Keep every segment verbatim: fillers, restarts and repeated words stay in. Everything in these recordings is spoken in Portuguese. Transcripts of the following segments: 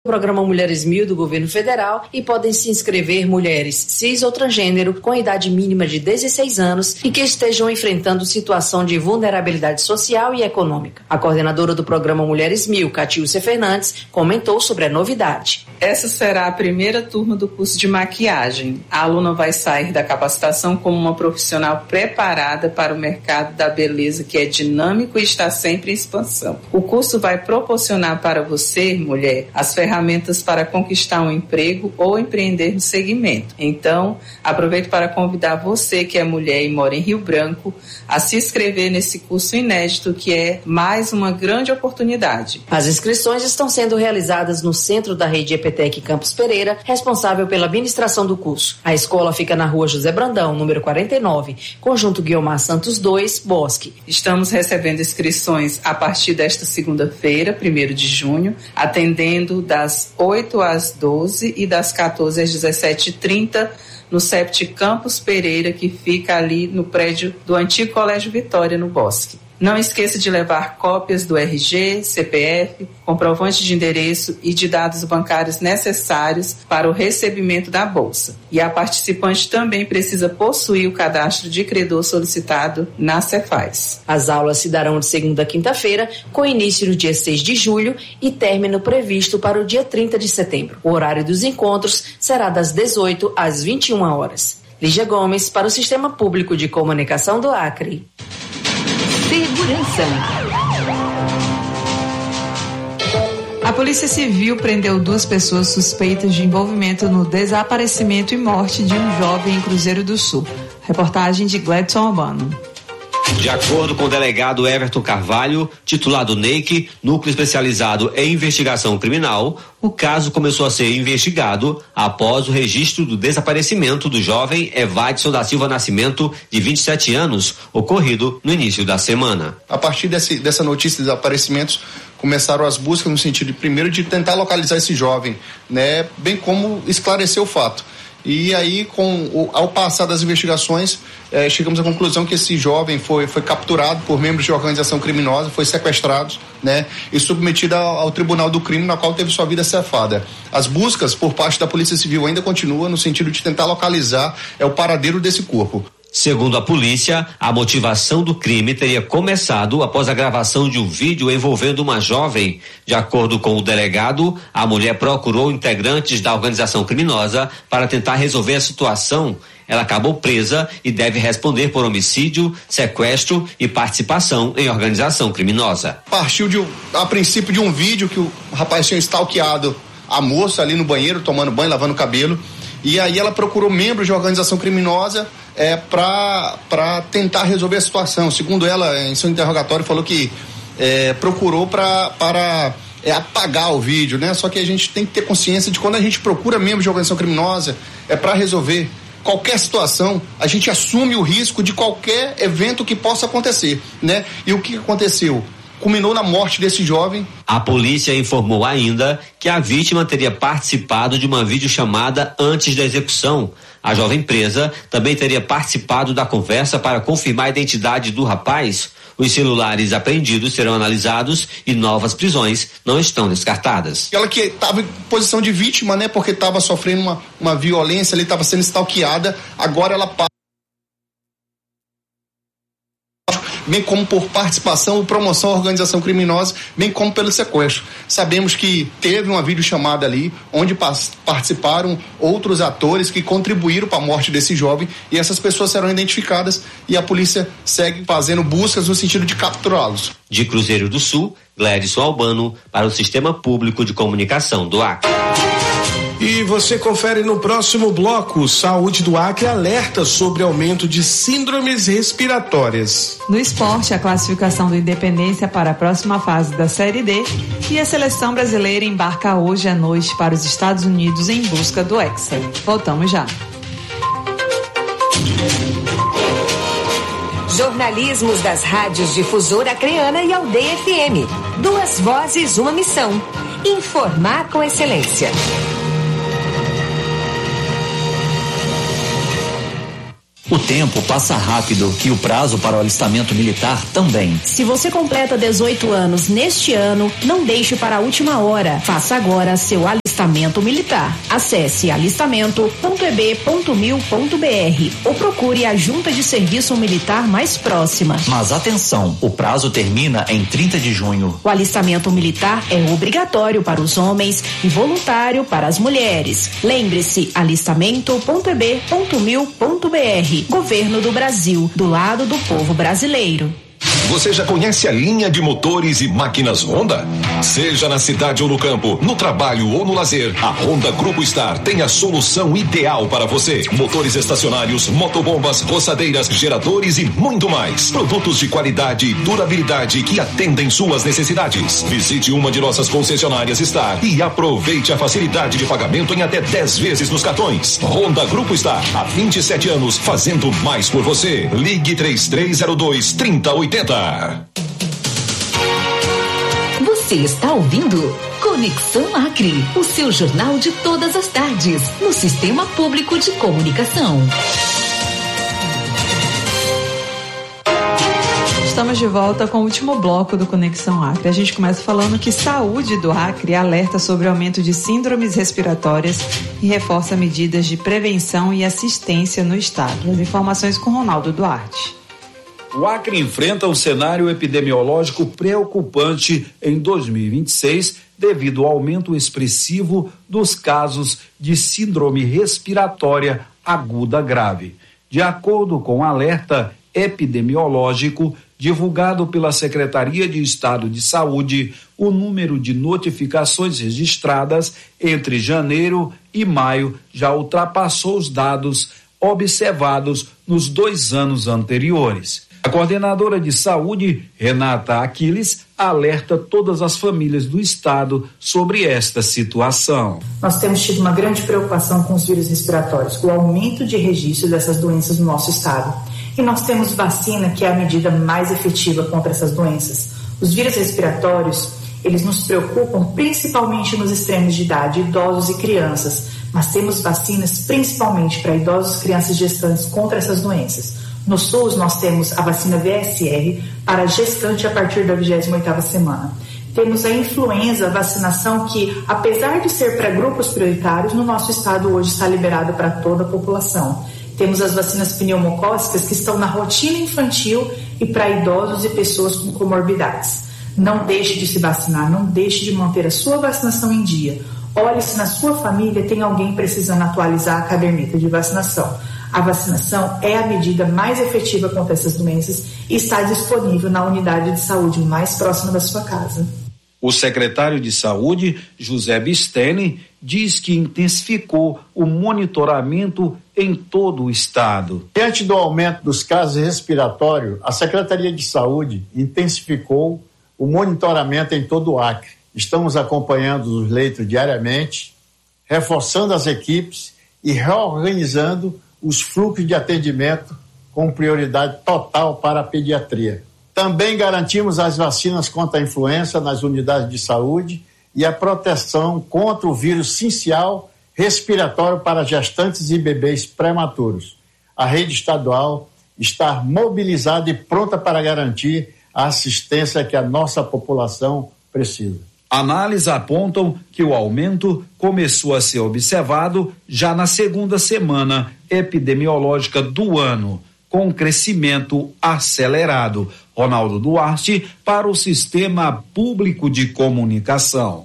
Programa Mulheres Mil do Governo Federal e podem se inscrever mulheres cis ou transgênero com idade mínima de dezesseis anos e que estejam enfrentando situação de vulnerabilidade social e econômica. A coordenadora do Programa Mulheres Mil, Catiúcia Fernandes, comentou sobre a novidade. Essa será a primeira turma do curso de maquiagem. A aluna vai sair da capacitação como uma profissional preparada para o mercado da beleza, que é dinâmico e está sempre em expansão. O curso vai proporcionar para você, mulher, as ferramentas ferramentas para conquistar um emprego ou empreender no segmento. Então, aproveito para convidar você que é mulher e mora em Rio Branco a se inscrever nesse curso inédito, que é mais uma grande oportunidade. As inscrições estão sendo realizadas no centro da rede EPTEC Campos Pereira, responsável pela administração do curso. A escola fica na rua José Brandão, número quarenta e nove, Conjunto Guiomar Santos dois, Bosque. Estamos recebendo inscrições a partir desta segunda-feira, primeiro de junho, atendendo da das oito às doze e das quatorze às dezessete e trinta no SEPT Campos Pereira, que fica ali no prédio do antigo Colégio Vitória, no Bosque. Não esqueça de levar cópias do R G, C P F, comprovante de endereço e de dados bancários necessários para o recebimento da bolsa. E a participante também precisa possuir o cadastro de credor solicitado na Cefaz. As aulas se darão de segunda a quinta-feira, com início no dia seis de julho e término previsto para o dia trinta de setembro. O horário dos encontros será das dezoito às vinte e uma horas. Lígia Gomes, para o Sistema Público de Comunicação do Acre. Segurança. A Polícia Civil prendeu duas pessoas suspeitas de envolvimento no desaparecimento e morte de um jovem em Cruzeiro do Sul. Reportagem de Gledson Albano. De acordo com o delegado Everton Carvalho, titulado N E I C, Núcleo Especializado em Investigação Criminal, o caso começou a ser investigado após o registro do desaparecimento do jovem Evadson da Silva Nascimento, de vinte e sete anos, ocorrido no início da semana. A partir desse, dessa notícia de desaparecimentos, começaram as buscas no sentido, de, primeiro, de tentar localizar esse jovem, né, bem como esclarecer o fato. E aí, com o, ao passar das investigações, eh, chegamos à conclusão que esse jovem foi, foi capturado por membros de organização criminosa, foi sequestrado, né, e submetido ao, ao Tribunal do Crime, na qual teve sua vida cefada. As buscas por parte da Polícia Civil ainda continuam no sentido de tentar localizar é, o paradeiro desse corpo. Segundo a polícia, a motivação do crime teria começado após a gravação de um vídeo envolvendo uma jovem. De acordo com o delegado, a mulher procurou integrantes da organização criminosa para tentar resolver a situação. Ela acabou presa e deve responder por homicídio, sequestro e participação em organização criminosa. Partiu de, a princípio, de um vídeo que o rapaz tinha stalkeado a moça ali no banheiro, tomando banho, lavando o cabelo. E aí ela procurou membros de organização criminosa é, para tentar resolver a situação. Segundo ela, em seu interrogatório, falou que é, procurou pra, para é, apagar o vídeo, né? Só que a gente tem que ter consciência de quando a gente procura membros de organização criminosa, é para resolver qualquer situação, a gente assume o risco de qualquer evento que possa acontecer, né? E o que aconteceu? Culminou na morte desse jovem. A polícia informou ainda que a vítima teria participado de uma videochamada antes da execução. A jovem presa também teria participado da conversa para confirmar a identidade do rapaz. Os celulares apreendidos serão analisados e novas prisões não estão descartadas. Ela que estava em posição de vítima, né, porque estava sofrendo uma, uma violência, ali estava sendo stalkeada, agora ela passa, bem como por participação ou promoção à organização criminosa, bem como pelo sequestro. Sabemos que teve uma videochamada ali, onde participaram outros atores que contribuíram para a morte desse jovem, e essas pessoas serão identificadas e a polícia segue fazendo buscas no sentido de capturá-los. De Cruzeiro do Sul, Gledson Albano, para o Sistema Público de Comunicação do Acre. E você confere no próximo bloco. Saúde do Acre alerta sobre aumento de síndromes respiratórias. No esporte, a classificação do Independência para a próxima fase da Série D, e a seleção brasileira embarca hoje à noite para os Estados Unidos em busca do Hexa. Voltamos já. Jornalismos das rádios Difusora Acreana e Aldeia F M. Duas vozes, uma missão. Informar com excelência. O tempo passa rápido e o prazo para o alistamento militar também. Se você completa dezoito anos neste ano, não deixe para a última hora. Faça agora seu alistamento militar. Acesse alistamento ponto e b ponto mil ponto b r ou procure a junta de serviço militar mais próxima. Mas atenção, o prazo termina em trinta de junho. O alistamento militar é obrigatório para os homens e voluntário para as mulheres. Lembre-se, alistamento ponto e b ponto mil ponto b r. Governo do Brasil, do lado do povo brasileiro. Você já conhece a linha de motores e máquinas Honda? Seja na cidade ou no campo, no trabalho ou no lazer, a Honda Grupo Star tem a solução ideal para você. Motores estacionários, motobombas, roçadeiras, geradores e muito mais. Produtos de qualidade e durabilidade que atendem suas necessidades. Visite uma de nossas concessionárias Star e aproveite a facilidade de pagamento em até dez vezes nos cartões. Honda Grupo Star, há vinte e sete anos, fazendo mais por você. Ligue três três zero dois, trinta oitenta. Você está ouvindo Conexão Acre, o seu jornal de todas as tardes, no Sistema Público de Comunicação. Estamos de volta com o último bloco do Conexão Acre. A gente começa falando que Saúde do Acre alerta sobre o aumento de síndromes respiratórias e reforça medidas de prevenção e assistência no estado. As informações com Ronaldo Duarte. O Acre enfrenta um cenário epidemiológico preocupante em dois mil e vinte e seis devido ao aumento expressivo dos casos de síndrome respiratória aguda grave. De acordo com o alerta epidemiológico divulgado pela Secretaria de Estado de Saúde, o número de notificações registradas entre janeiro e maio já ultrapassou os dados observados nos dois anos anteriores. A coordenadora de saúde, Renata Aquiles, alerta todas as famílias do estado sobre esta situação. Nós temos tido uma grande preocupação com os vírus respiratórios, com o aumento de registro dessas doenças no nosso estado. E nós temos vacina, que é a medida mais efetiva contra essas doenças. Os vírus respiratórios, eles nos preocupam principalmente nos extremos de idade, idosos e crianças. Mas temos vacinas principalmente para idosos, crianças e gestantes contra essas doenças. No SUS, nós temos a vacina V S R para gestante a partir da vigésima oitava semana. Temos a influenza, a vacinação que, apesar de ser para grupos prioritários, no nosso estado hoje está liberado para toda a população. Temos as vacinas pneumocócicas que estão na rotina infantil e para idosos e pessoas com comorbidades. Não deixe de se vacinar, não deixe de manter a sua vacinação em dia. Olhe se na sua família tem alguém precisando atualizar a caderneta de vacinação. A vacinação é a medida mais efetiva contra essas doenças e está disponível na unidade de saúde mais próxima da sua casa. O secretário de Saúde, José Bistene, diz que intensificou o monitoramento em todo o estado. Diante do aumento dos casos respiratórios, a Secretaria de Saúde intensificou o monitoramento em todo o Acre. Estamos acompanhando os leitos diariamente, reforçando as equipes e reorganizando os fluxos de atendimento com prioridade total para a pediatria. Também garantimos as vacinas contra a influenza nas unidades de saúde e a proteção contra o vírus sincial respiratório para gestantes e bebês prematuros. A rede estadual está mobilizada e pronta para garantir a assistência que a nossa população precisa. Análises apontam que o aumento começou a ser observado já na segunda semana epidemiológica do ano, com um crescimento acelerado. Ronaldo Duarte, para o Sistema Público de Comunicação.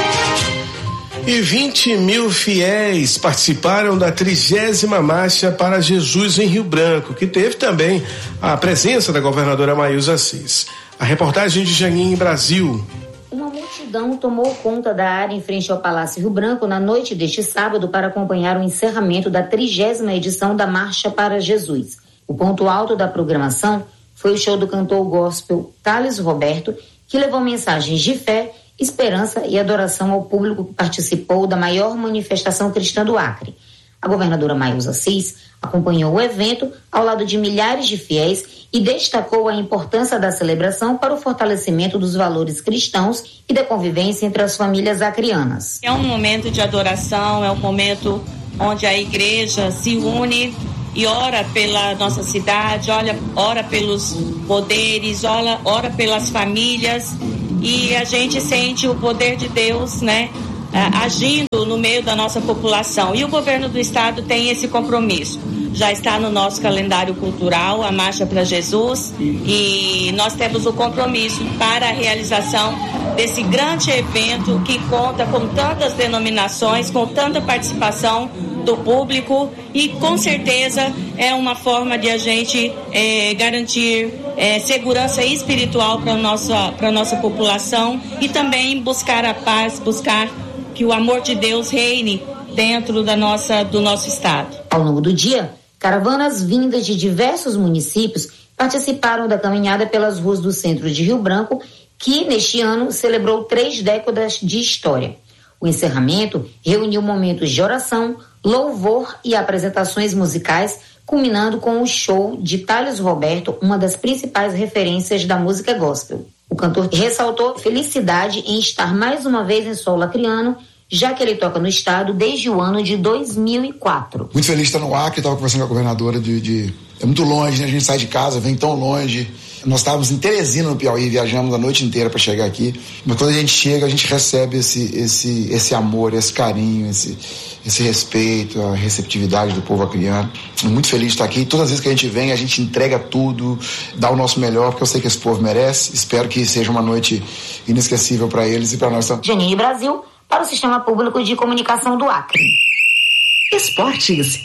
E vinte mil fiéis participaram da trigésima Marcha para Jesus em Rio Branco, que teve também a presença da governadora Maísa Assis. A reportagem de Janin Brasil. Uma multidão tomou conta da área em frente ao Palácio Rio Branco na noite deste sábado para acompanhar o encerramento da trigésima edição da Marcha para Jesus. O ponto alto da programação foi o show do cantor gospel Thales Roberto, que levou mensagens de fé, esperança e adoração ao público que participou da maior manifestação cristã do Acre. A governadora Maísa Assis acompanhou o evento ao lado de milhares de fiéis e destacou a importância da celebração para o fortalecimento dos valores cristãos e da convivência entre as famílias acreanas. É um momento de adoração, é um momento onde a igreja se une e ora pela nossa cidade, olha, ora pelos poderes, ora, ora pelas famílias, e a gente sente o poder de Deus, né, agindo no meio da nossa população. E o governo do estado tem esse compromisso. Já está no nosso calendário cultural a Marcha para Jesus, e nós temos o compromisso para a realização desse grande evento que conta com tantas denominações, com tanta participação do público, e com certeza é uma forma de a gente é, garantir é, segurança espiritual para a nossa, para a nossa população, e também buscar a paz, buscar que o amor de Deus reine dentro da nossa, do nosso estado. Ao longo do dia, caravanas vindas de diversos municípios participaram da caminhada pelas ruas do centro de Rio Branco, que neste ano celebrou três décadas de história. O encerramento reuniu momentos de oração, louvor e apresentações musicais, culminando com o show de Thales Roberto, uma das principais referências da música gospel. O cantor ressaltou felicidade em estar mais uma vez em solo acriano, já que ele toca no estado desde o ano de dois mil e quatro. Muito feliz de estar no Acre, estava conversando com a governadora de, de... É muito longe, né? A gente sai de casa, vem tão longe. Nós estávamos em Teresina, no Piauí, viajamos a noite inteira para chegar aqui. Mas quando a gente chega, a gente recebe esse, esse, esse amor, esse carinho, esse, esse respeito, a receptividade do povo acriano. Muito feliz de estar aqui. Todas as vezes que a gente vem, a gente entrega tudo, dá o nosso melhor, porque eu sei que esse povo merece. Espero que seja uma noite inesquecível para eles e para nós também. Janine Brasil, para o Sistema Público de Comunicação do Acre. Esportes.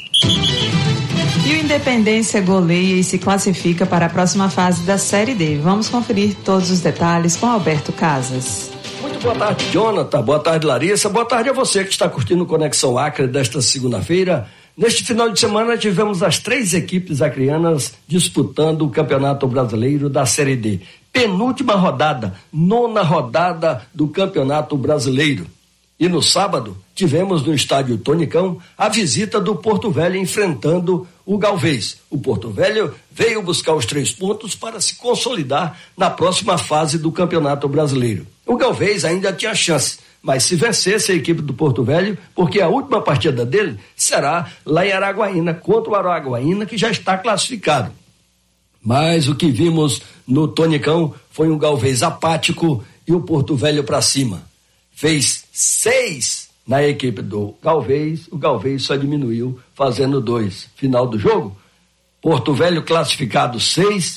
E o Independência goleia e se classifica para a próxima fase da Série D. Vamos conferir todos os detalhes com Alberto Casas. Muito boa tarde, Jonathan. Boa tarde, Larissa. Boa tarde a você que está curtindo o Conexão Acre desta segunda-feira. Neste final de semana tivemos as três equipes acreanas disputando o Campeonato Brasileiro da Série D. Penúltima rodada, nona rodada do Campeonato Brasileiro. E no sábado, tivemos no estádio Tonicão a visita do Porto Velho enfrentando o Galvez. O Porto Velho veio buscar os três pontos para se consolidar na próxima fase do Campeonato Brasileiro. O Galvez ainda tinha chance, mas se vencesse a equipe do Porto Velho, porque a última partida dele será lá em Araguaína, contra o Araguaína, que já está classificado. Mas o que vimos no Tonicão foi um Galvez apático e o Porto Velho para cima. Fez seis na equipe do Galvez, o Galvez só diminuiu fazendo dois. Final do jogo, Porto Velho classificado seis,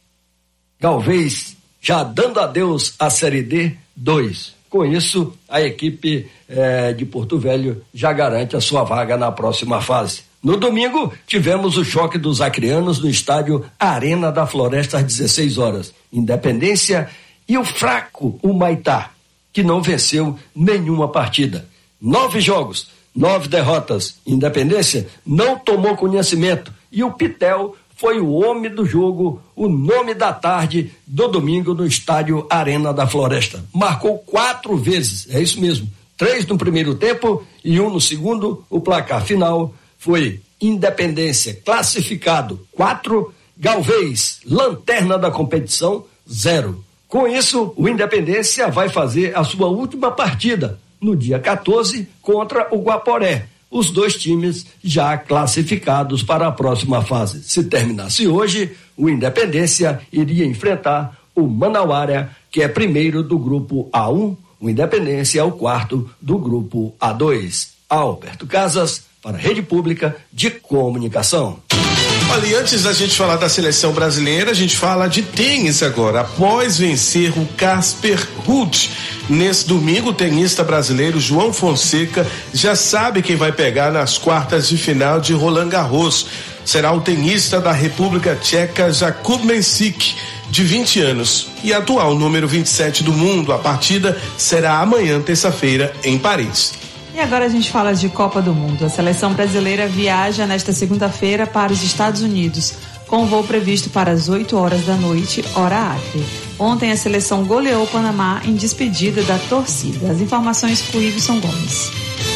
Galvez já dando adeus à Série D, dois. Com isso, a equipe eh, de Porto Velho já garante a sua vaga na próxima fase. No domingo, tivemos o choque dos acreanos no estádio Arena da Floresta às dezesseis horas. Independência e o fraco Humaitá, que não venceu nenhuma partida. Nove jogos, nove derrotas. Independência não tomou conhecimento e o Pitel foi o homem do jogo, o nome da tarde do domingo no estádio Arena da Floresta. Marcou quatro vezes, é isso mesmo. Três no primeiro tempo e um no segundo. O placar final foi Independência classificado quatro, Galvez, lanterna da competição, zero. Com isso, o Independência vai fazer a sua última partida no dia quatorze contra o Guaporé. Os dois times já classificados para a próxima fase. Se terminasse hoje, o Independência iria enfrentar o Manauara, que é primeiro do grupo A um. O Independência é o quarto do grupo A dois. Alberto Casas, para a Rede Pública de Comunicação. Olha, e antes da gente falar da seleção brasileira, a gente fala de tênis agora. Após vencer o Casper Ruud nesse domingo, o tenista brasileiro João Fonseca já sabe quem vai pegar nas quartas de final de Roland Garros. Será o tenista da República Tcheca Jakub Mensik, de vinte anos, e atual número vinte e sete do mundo. A partida será amanhã, terça-feira, em Paris. E agora a gente fala de Copa do Mundo. A seleção brasileira viaja nesta segunda-feira para os Estados Unidos, com o voo previsto para as oito horas da noite, hora Acre. Ontem a seleção goleou o Panamá em despedida da torcida. As informações com o Iveson Gomes.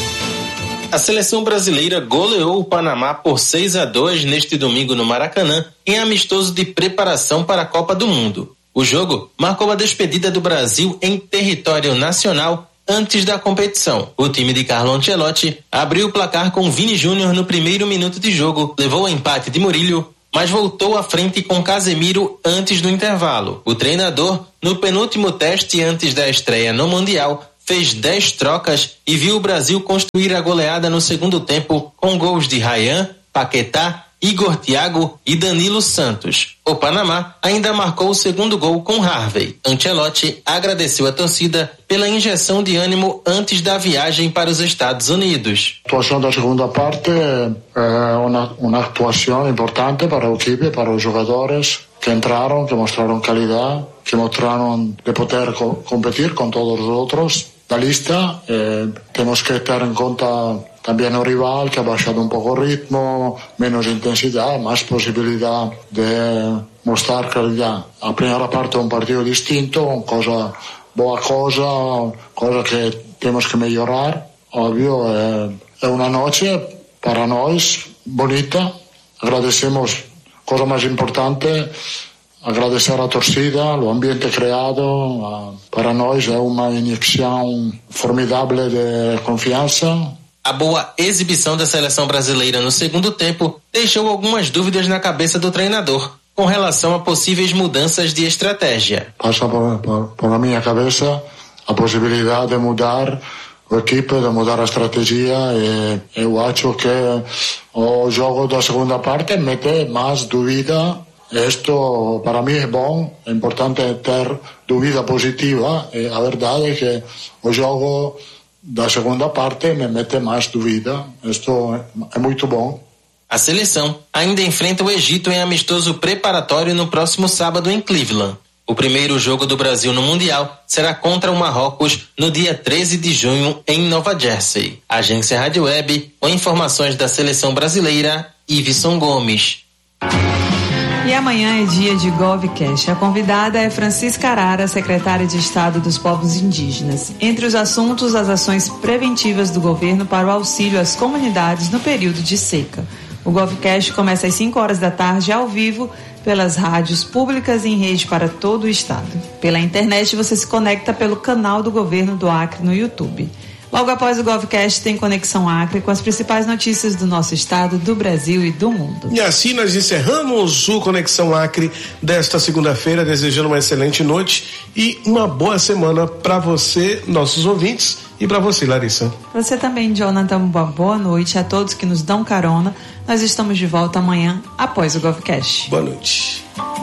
A seleção brasileira goleou o Panamá por seis a dois neste domingo no Maracanã, em amistoso de preparação para a Copa do Mundo. O jogo marcou a despedida do Brasil em território nacional antes da competição. O time de Carlo Ancelotti abriu o placar com Vini Júnior no primeiro minuto de jogo, levou o empate de Murillo, mas voltou à frente com Casemiro antes do intervalo. O treinador, no penúltimo teste antes da estreia no Mundial, fez dez trocas e viu o Brasil construir a goleada no segundo tempo com gols de Ryan, Paquetá, Igor Thiago e Danilo Santos. O Panamá ainda marcou o segundo gol com Harvey. Ancelotti agradeceu a torcida pela injeção de ânimo antes da viagem para os Estados Unidos. A atuação da segunda parte é uma, uma atuação importante para o equipe, para os jogadores que entraram, que mostraram qualidade, que mostraram de poder co- competir com todos os outros da lista. Eh, temos que ter em conta também o rival, que ha baixado um pouco o ritmo, menos intensidade, mais possibilidade de mostrar qualidade. A primeira parte é um partido distinto, coisa, boa coisa, coisa que temos que melhorar. Óbvio, é, é uma noite para nós bonita. Agradecemos, coisa mais importante, agradecer a torcida, o ambiente criado. Para nós é uma injeção formidável de confiança. A boa exibição da seleção brasileira no segundo tempo deixou algumas dúvidas na cabeça do treinador com relação a possíveis mudanças de estratégia. Passa por, por, por a minha cabeça a possibilidade de mudar a equipe, de mudar a estratégia, e eu acho que o jogo da segunda parte mete mais dúvida. Isto para mim é bom, é importante ter dúvida positiva. E a verdade é que o jogo da segunda parte me mete mais dúvida. Isto é muito bom. A seleção ainda enfrenta o Egito em amistoso preparatório no próximo sábado em Cleveland. O primeiro jogo do Brasil no Mundial será contra o Marrocos no dia treze de junho em Nova Jersey. Agência Rádio Web, com informações da seleção brasileira, Iveson Gomes. E amanhã é dia de GovCast. A convidada é Francisca Arara, secretária de Estado dos Povos Indígenas. Entre os assuntos, as ações preventivas do governo para o auxílio às comunidades no período de seca. O GovCast começa às cinco horas da tarde, ao vivo, pelas rádios públicas em rede para todo o estado. Pela internet, você se conecta pelo canal do Governo do Acre no YouTube. Logo após o GovCast tem Conexão Acre com as principais notícias do nosso estado, do Brasil e do mundo. E assim nós encerramos o Conexão Acre desta segunda-feira, desejando uma excelente noite e uma boa semana para você, nossos ouvintes, e para você, Larissa. Você também, Jonathan, uma boa noite a todos que nos dão carona. Nós estamos de volta amanhã após o GovCast. Boa noite.